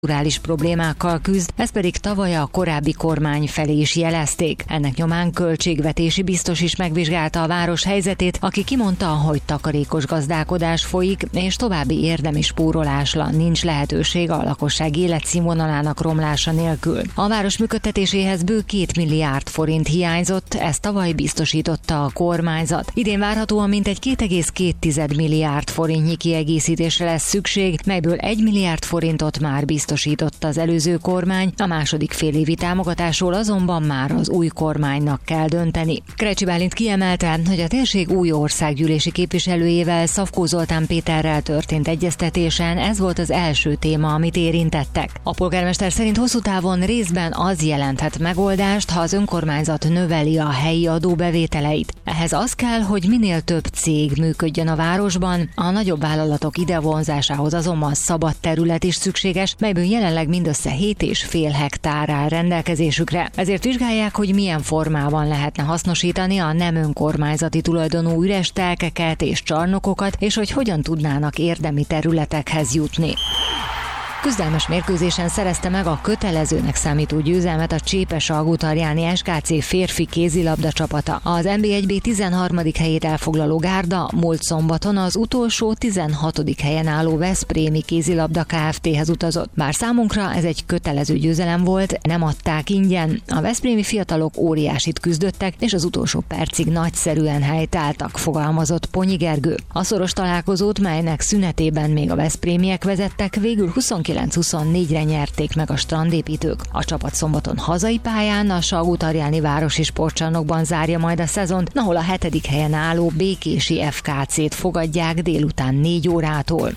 strukturális problémákkal küzd, ezt pedig tavaly a korábbi kormány felé is jelezték. Ennek nyomán költségvetési biztos is megvizsgálta a város helyzetét, aki kimondta, hogy takarékos gazdálkodás folyik, és további érdemi spórolásra nincs lehetőség a lakosság életszínvonalának romlása nélkül. A város működtetéséhez bő 2 milliárd forint hiányzott, ezt tavaly biztosította a kormányzat. Idén várhatóan mintegy 2,2 milliárd forintnyi kiegészítésre lesz szükség, melyből 1 milliárd forintot már biztosított az előző kormány, a második félévi támogatásról azonban már az új kormánynak kell dönteni. Krecsi Bálint kiemelte, hogy a térség új országgyűlési képviselőjével, Szafkó Zoltán Péterrel történt egyeztetésen ez volt az első téma, amit érintettek. A polgármester szerint hosszú távon részben az jelenthet megoldást, ha az önkormányzat növeli a helyi adóbevételeit. Ehhez az kell, hogy minél több cég működjön a városban, a nagyobb vállalatok idevonzásához azonban szabad terület is szükséges, melyből jelenleg mindössze 7,5 hektár áll rendelkezésükre. Ezért vizsgálják, hogy milyen formában lehetne hasznosítani a nem önkormányzati tulajdonú üres telkeket és csarnokokat, és hogy hogyan tudnának érdemi területekhez jutni. Küzdelmes mérkőzésen szerezte meg a kötelezőnek számító győzelmet a Csépes-Algótarjáni SKC férfi kézilabda csapata. Az NB1B 13. helyét elfoglaló Gárda múlt szombaton az utolsó 16. helyen álló Veszprémi kézilabda Kft-hez utazott. Bár számunkra ez egy kötelező győzelem volt, nem adták ingyen. A veszprémi fiatalok óriásit küzdöttek, és az utolsó percig nagyszerűen helytálltak, fogalmazott Ponyi Gergő. A szoros találkozót, melynek szünetében még a veszprémiek vezettek, végül 29-24-re nyerték meg a strandépítők. A csapat szombaton hazai pályán a Salgótarjáni városi sportcsarnokban zárja majd a szezont, ahol a 7. helyen álló Békési FKC-t fogadják délután 4 órától.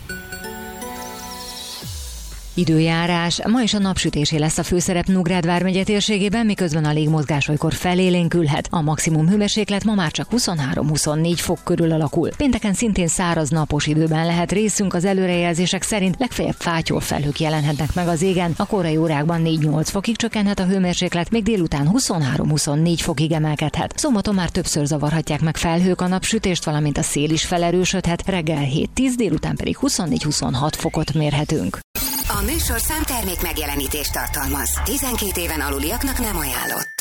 Időjárás. Ma is a napsütésé lesz a főszerep Nógrád vármegye térségében, miközben a légmozgás olykor felélénkülhet. A maximum hőmérséklet ma már csak 23-24 fok körül alakul. Pénteken szintén száraz napos időben lehet részünk, az előrejelzések szerint legfeljebb fátyol felhők jelenhetnek meg az égen. A korai órákban 4-8 fokig csökkenhet a hőmérséklet, még délután 23-24 fokig emelkedhet. Szombaton már többször zavarhatják meg felhők a napsütést, valamint a szél is felerősödhet, reggel 7-10, délután pedig 24-26 fokot mérhetünk. A műsor számtermék megjelenítést tartalmaz. 12 éven aluliaknak nem ajánlott.